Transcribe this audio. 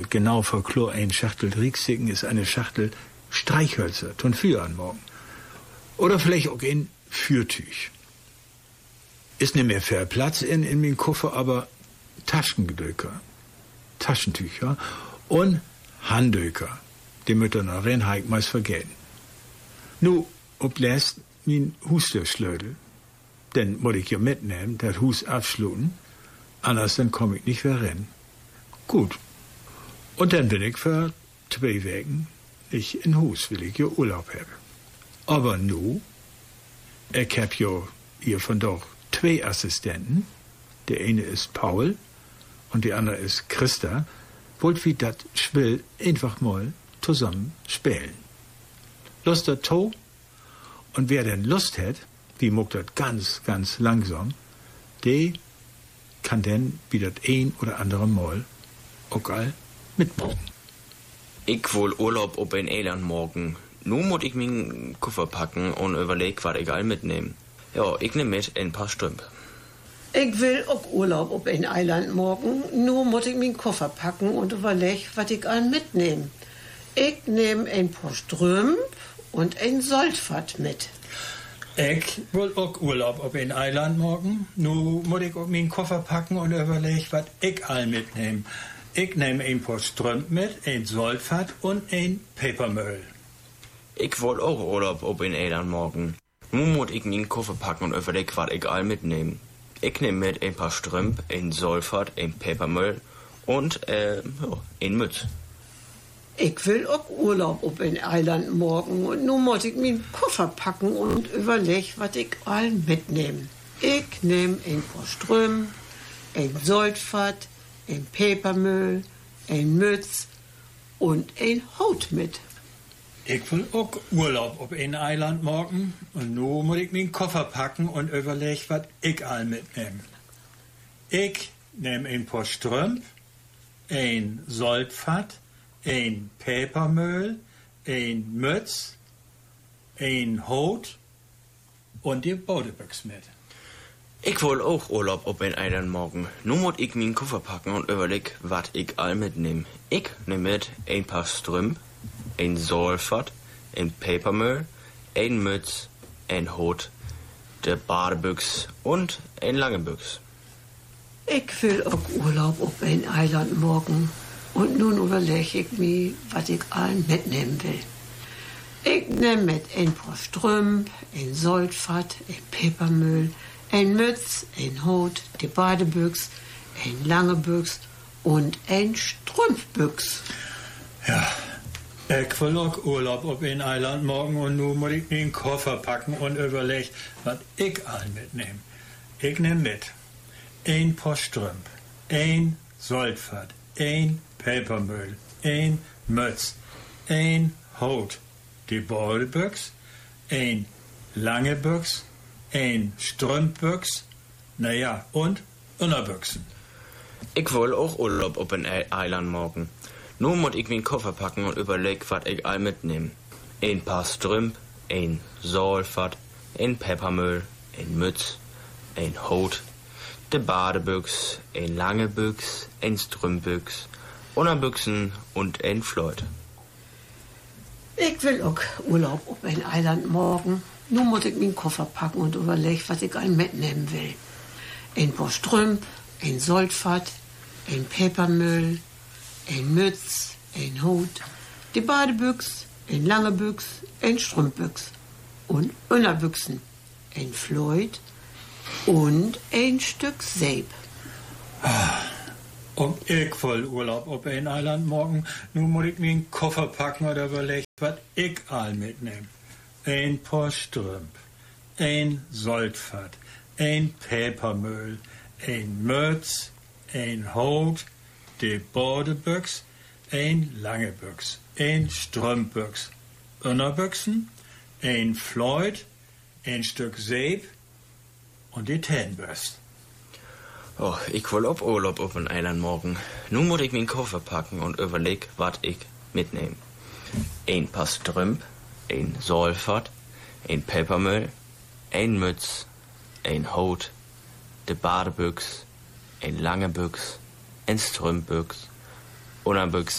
und genau vor Chlor ein Schachtel Rieksticken ist eine Schachtel Streichhölzer, tun für an morgen. Oder vielleicht auch ein Fürtüch. Ist nicht mehr viel Platz in meinem Koffer, aber Taschengedöker, Taschentücher und Handöker, die Mütter nach Rennheik meist vergessen. Nu, obläst mein Hustürschlödel, den muss ich ja mitnehmen, das Hus abschluten, anders dann komm ich nicht mehr rennen. Gut. Und dann will ich für 2 Wochen nicht in Hus, will ich ja Urlaub haben. Aber nu, ich hab ja hier von doch 2 Assistenten. Der eine ist Paul und die andere ist Christa. Wollt wie dat Spiel einfach mal zusammen spielen. Lust dazu? Und wer denn Lust hat, wie muckt das ganz, ganz langsam, der kann dann wie das ein oder andere Mal auch all mitmachen. Ich will Urlaub op ein Eiland morgen. Nun muss ich meinen Koffer packen und überleg, was ich all mitnehmen. Ja, ich nehm mit ein paar Strümpfe. Ich will auch Urlaub auf ein Eiland morgen. Nur muss ich meinen Koffer packen und überleg, was ich all mitnehme. Ich nehm ein paar Strümpf und ein Soldfat mit. Ich will auch Urlaub auf ein Eiland morgen. Nur muss ich auch meinen Koffer packen und überleg, was ich all mitnehme. Ich nehme ein paar Strümpf mit, ein Soldfat und ein Papermüll. Ich will auch Urlaub op ein Eiland morgen. Nun muss ich meinen Koffer packen und überleg, was ich all mitnehmen. Ich nehme mit ein paar Strümpf, ein Solfat, ein Papermüll und ein Mütz. Ich will auch Urlaub auf ein Eiland morgen und nun muss ich meinen Koffer packen und überleg, was ich all mitnehme. Ich nehme ein paar Strümpf, ein Soldfat, ein Papermüll, ein Mütz und ein Hut mit. Ich will auch Urlaub auf ein Eiland morgen und nun muss ich meinen Koffer packen und überleg, was ich all mitnehme. Ich nehme ein paar Strümpf, ein Soldfat, ein Papermüll, ein Mütz, ein Hut und die Bodebüchs mit. Ich will auch Urlaub op ein Eiland morgen. Nun muss ich meinen Koffer packen und überleg, was ich all mitnehm. Ich nehm mit ein paar Strümpf, ein Solfat, ein Papermüll, ein Mütz, ein Hut, de Badebüchs und ein lange Büchs. Ich will auch Urlaub auf ein Eiland morgen und nun überleg ich mir, was ich all mitnehmen will. Ich nehm mit ein paar Strümpf, ein Soldfat, ein Papermüll, ein Mütz, ein Hut, die Badebüchs, ein lange Büchs und ein Strumpfbüchs. Ja, ich will auch Urlaub auf ein Eiland morgen und nun muss ich den Koffer packen und überleg, was ich all mitnehme. Ich nehm mit ein paar Strümpf, ein Soldfat, ein Papermüll, ein Mütz, ein Hut, die Badebüchs, ein lange Büchs, ein Strumpfbüchs, naja, und Unterbüchsen. Ich will auch Urlaub op ein Eiland morgen. Nun muss ich meinen Koffer packen und überleg, was ich all mitnehm. Ein paar Strümpf, ein Solfat, ein Peppermüll, ein Mütz, ein Hut, de Badebüchs, ein lange Büchs, ein Strümpbüchs, Unterbüchsen und ein Floyd. Ich will auch Urlaub auf ein Eiland morgen. Nun muss ich meinen Koffer packen und überleg, was ich all mitnehmen will. Ein paar Strümpf, ein Soldfat, ein Papermüll, ein Mütz, ein Hut, die Badebüchs, ein lange Büchs, ein Strumpbüchs und Unterbüchsen, ein Floyd und ein Stück Seip. Und ich will Urlaub auf ein Eiland morgen. Nun muss ich meinen Koffer packen und überlegen, was ich all mitnehme. Ein paar Strümpf, ein Soldfat, ein Papermüll, ein Mütz, ein Hut, die Badebüchs, ein lange Büchs, ein Strumpbüchs, Unterbüchsen, ein Floyd, ein Stück Seip und die Zahnbürste. Oh, ich will auf Urlaub auf ein Eiland morgen. Nun muss ich meinen Koffer packen und überleg, was ich mitnehm. Ein paar Strümpf, ein Solfat, ein Papermüll, ein Mütz, ein Hut, de Badebüchs, ein lange Büchs, ein Strumpbüchs, Unterbüchs